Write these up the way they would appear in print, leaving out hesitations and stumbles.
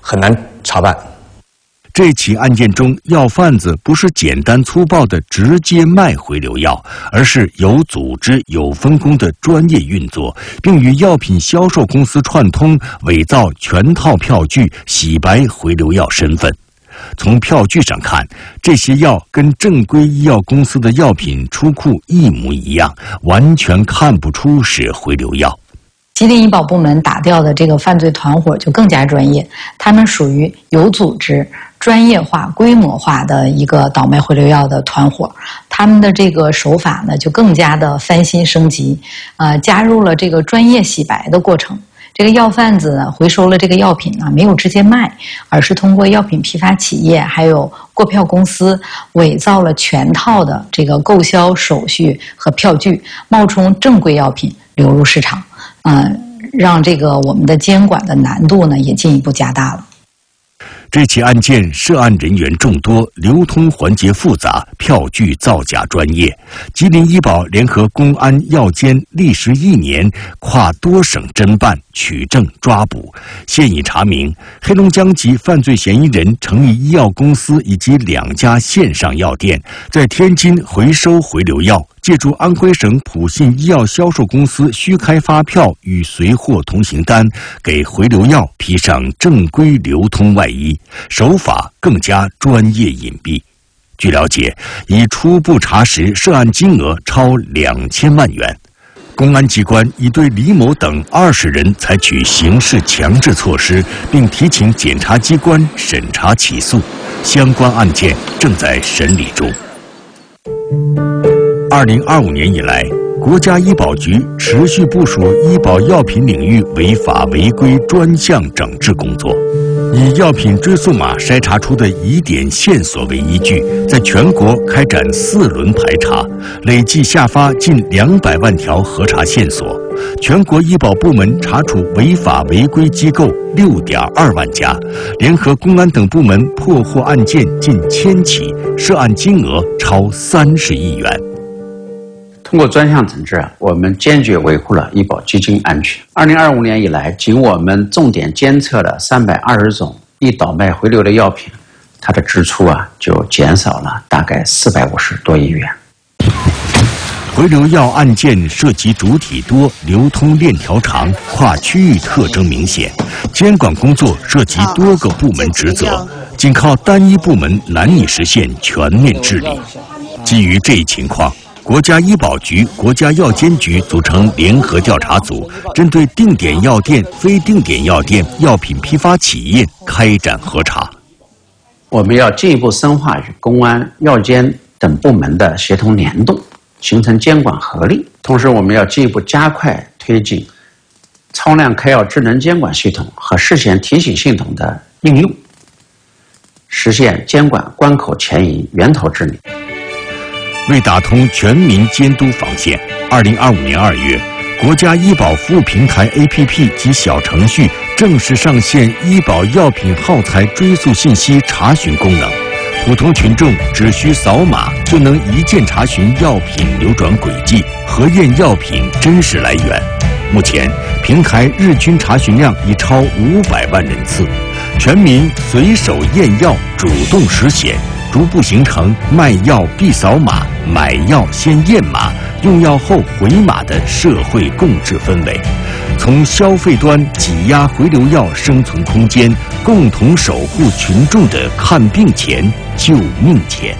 很难查办。 这起案件中，药贩子不是简单粗暴的直接卖回流药，而是有组织、有分工的专业运作，并与药品销售公司串通，伪造全套票据，洗白回流药身份。从票据上看，这些药跟正规医药公司的药品出库一模一样，完全看不出是回流药。 吉林医保部门打掉的这个犯罪团伙就更加专业，他们属于有组织、专业化、规模化的一个倒卖回流药的团伙。他们的这个手法呢，就更加的翻新升级，加入了这个专业洗白的过程。这个药贩子呢，回收了这个药品呢，没有直接卖，而是通过药品批发企业还有购票公司伪造了全套的这个购销手续和票据，冒充正规药品流入市场。让这个我们的监管的难度呢也进一步加大了。 这起案件涉案人员众多，流通环节复杂，票据造假专业。吉林医保联合公安、药监历时1年，跨多省侦办、取证、抓捕。现已查明，黑龙江籍犯罪嫌疑人成立医药公司以及2家线上药店，在天津回收回流药，借助安徽省普信医药销售公司虚开发票与随货通行单，给回流药披上正规流通外衣，手法更加专业隐蔽。据了解，已初步查实涉案金额超2000万元。公安机关已对李某等20人采取刑事强制措施，并提请检察机关审查起诉，相关案件正在审理中。2025年以来，国家医保局持续部署医保药品领域违法违规专项整治工作，以药品追溯码筛查出的疑点线索为依据，在全国开展4轮排查，累计下发近200万条核查线索。全国医保部门查处违法违规机构6.2万家，联合公安等部门破获案件近1000起，涉案金额超30亿元。 通过专项整治，我们坚决维护了医保基金安全。2025年以来，仅我们重点监测了320种易倒卖回流的药品，它的支出就减少了大概450多亿元。 回流药案件涉及主体多、流通链条长、跨区域特征明显，监管工作涉及多个部门职责，仅靠单一部门难以实现全面治理。基于这一情况，国家医保局、国家药监局组成联合调查组，针对定点药店、非定点药店、药品批发企业开展核查。 我们要进一步深化与公安、药监等部门的协同联动，形成监管合力。同时，我们要进一步加快推进超量开药智能监管系统和事前提醒系统的应用，实现监管关口前移、源头治理。 为打通全民监督防线，2025年2月，国家医保服务平台 APP 及小程序正式上线医保药品耗材追溯信息查询功能，普通群众只需扫码就能一键查询药品流转轨迹，核验药品真实来源。目前，平台日均查询量已超500万人次，全民随手验药，主动实显，逐步形成卖药必扫码、买药先验码、用药后回码的社会共治氛围，从消费端挤压回流药生存空间，共同守护群众的看病钱、救命钱。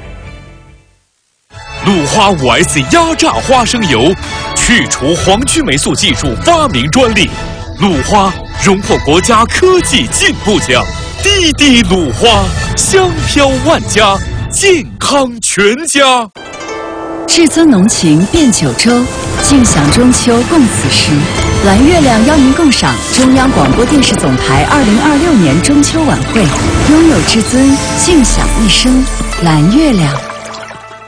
鲁花5S 压榨花生油，去除黄曲霉素技术发明专利，鲁花荣获国家科技进步奖。滴滴鲁花，香飘万家，健康全家。 至尊浓情变九州，尽享中秋共此时。蓝月亮邀您共赏中央广播电视总台2026年中秋晚会，拥有至尊，尽享一生。蓝月亮。